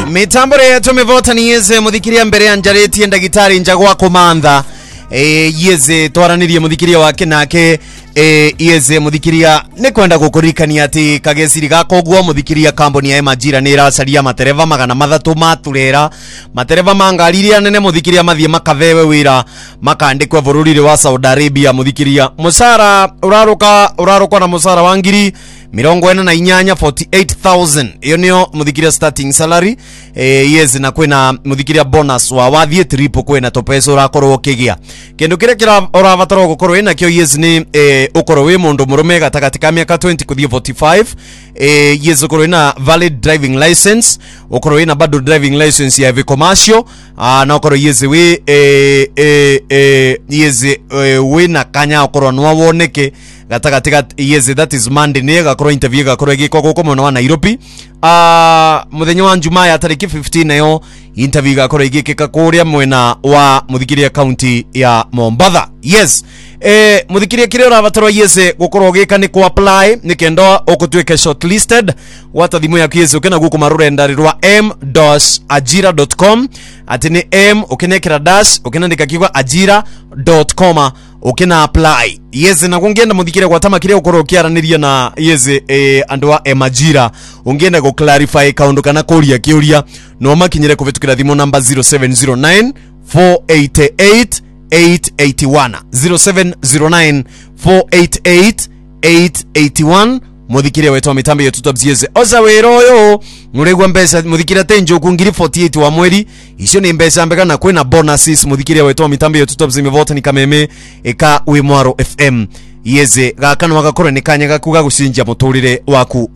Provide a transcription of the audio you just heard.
Mitambore yetu mevota ni yeze muthikiria mbere ya njareti ndagitari njagwa komandha yeze twaranirie muthikiria wake nake yeze muthikiria ne kwenda gukurikania ati kagesiri gakogwo muthikiria kamboni ya Emajira ni iracaria matereva magana mathatu maturera matereva mangariria nene muthikiria mathie makavewe wira makandikwe bururire wa Saudi Arabia muthikiria musara uraruka na musara wa ngiri 48,000 iyo niyo muthikiria starting salary yes na kwena muthikiria bonus wa wathie triple kwena to pesa urakorwo kigia kindu kire kira urabatara gukorwo ina kyo yes ni ukorwo wi mundu murume gatagati ka miaka 20 kuthie 45 yes ukorwo ina valid driving license ukorwo ina bado driving license ya commercial na ukorwo yes we yes we na kanya ukorwo no woneke gatagati yes that is Monday ne gakorwo interview gakorwo giko guko mwana wa Nairobi muthenya wa Jumaa ya tariki 15 nayo interview gakorwo igikika kuria mwena wa muthikiria county ya Mombasa. Yes muthikiria kire urabataro yes gukorwo gika ni ku apply ni kendo okutweke shortlisted wata thimu ya yes ukena guko marurenda rwa m.ajira.com ati ni m ukinekira dash ukinandika kigwa ajira.com ukina apply. Yes na kungienda muthikire kwa tama kire ukorwo kiaraniria na yes andu wa Emajira ungienda go clarify kaundu kana kuria kiuria no makinyire kuvitukira thimu namba 0709 488 881 0709 488 881 muthikiria wetu wa mitambo yetu tubzieze oza weroyo muregwa mbesa muthikiria tenjo kungiri 48 wa mweri icio ni mbesa mbega na kwena bonuses muthikiria wetu wa mitambo yetu tubzime vote ni kameme eka we Mwaro FM yeze gakano magakore ni kanya gakuga gucinja muturire waku